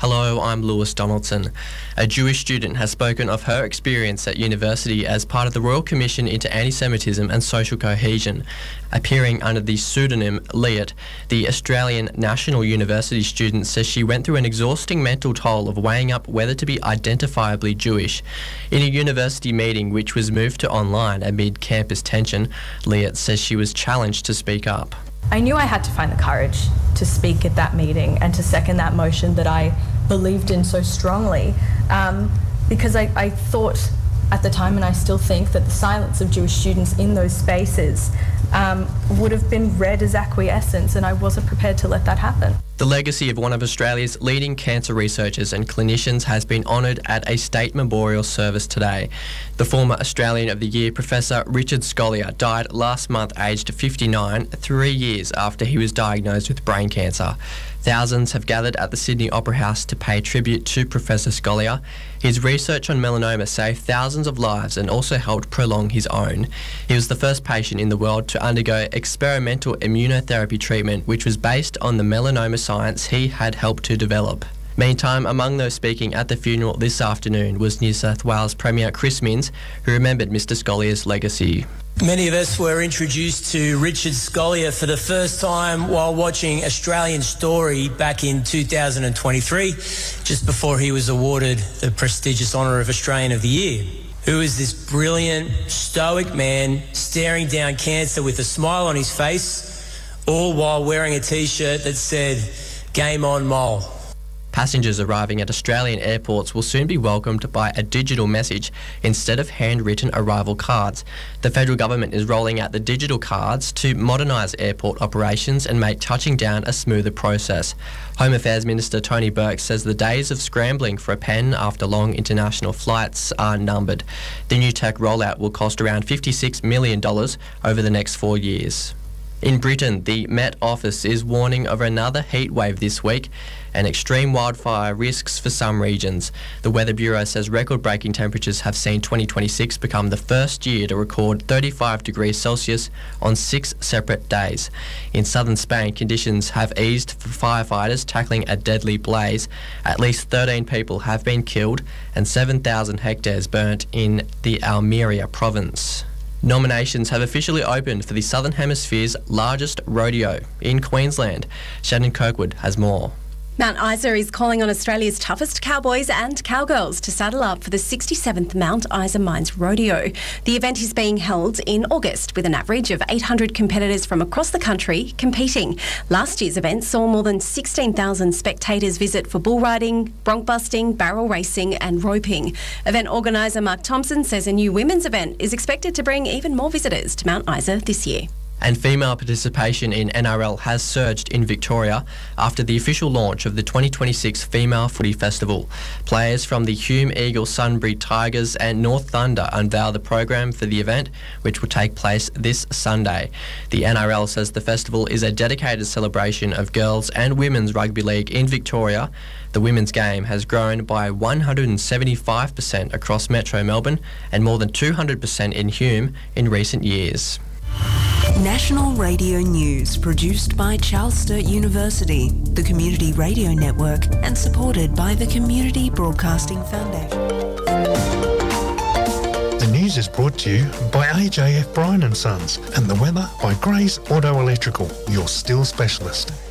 Hello, I'm Lewis Donaldson. A Jewish student has spoken of her experience at university as part of the Royal Commission into Anti-Semitism and Social Cohesion. Appearing under the pseudonym Liat, the Australian National University student says she went through an exhausting mental toll of weighing up whether to be identifiably Jewish. In a university meeting which was moved to online amid campus tension, Liat says she was challenged to speak up. I knew I had to find the courage to speak at that meeting and to second that motion that I believed in so strongly, because I thought at the time, and I still think, that the silence of Jewish students in those spaces would have been read as acquiescence, and I wasn't prepared to let that happen. The legacy of one of Australia's leading cancer researchers and clinicians has been honoured at a state memorial service today. The former Australian of the Year, Professor Richard Scolyer, died last month aged 59, 3 years after he was diagnosed with brain cancer. Thousands have gathered at the Sydney Opera House to pay tribute to Professor Scolyer. His research on melanoma saved thousands of lives and also helped prolong his own. He was the first patient in the world to undergo experimental immunotherapy treatment, which was based on the melanoma science he had helped to develop. Meantime, among those speaking at the funeral this afternoon was New South Wales Premier Chris Minns, who remembered Mr Scolyer's legacy. Many of us were introduced to Richard Scolyer for the first time while watching Australian Story back in 2023, just before he was awarded the prestigious honour of Australian of the Year. Who is this brilliant, stoic man staring down cancer with a smile on his face, all while wearing a T-shirt that said, "Game on, Mole." Passengers arriving at Australian airports will soon be welcomed by a digital message instead of handwritten arrival cards. The federal government is rolling out the digital cards to modernise airport operations and make touching down a smoother process. Home Affairs Minister Tony Burke says the days of scrambling for a pen after long international flights are numbered. The new tech rollout will cost around $56 million over the next 4 years. In Britain, the Met Office is warning of another heat wave this week and extreme wildfire risks for some regions. The Weather Bureau says record-breaking temperatures have seen 2026 become the first year to record 35 degrees Celsius on 6 separate days. In southern Spain, conditions have eased for firefighters tackling a deadly blaze. At least 13 people have been killed and 7,000 hectares burnt in the Almeria province. Nominations have officially opened for the Southern Hemisphere's largest rodeo in Queensland. Shannon Kirkwood has more. Mount Isa is calling on Australia's toughest cowboys and cowgirls to saddle up for the 67th Mount Isa Mines Rodeo. The event is being held in August with an average of 800 competitors from across the country competing. Last year's event saw more than 16,000 spectators visit for bull riding, bronc busting, barrel racing and roping. Event organiser Mark Thompson says a new women's event is expected to bring even more visitors to Mount Isa this year. And female participation in NRL has surged in Victoria after the official launch of the 2026 Female Footy Festival. Players from the Hume Eagles, Sunbury Tigers and North Thunder unveil the program for the event, which will take place this Sunday. The NRL says the festival is a dedicated celebration of girls and women's rugby league in Victoria. The women's game has grown by 175% across Metro Melbourne and more than 200% in Hume in recent years. National Radio News, produced by Charles Sturt University, the Community Radio Network, and supported by the Community Broadcasting Foundation. The news is brought to you by AJF Bryan & Sons and the weather by Gray's Auto Electrical, your steel specialist.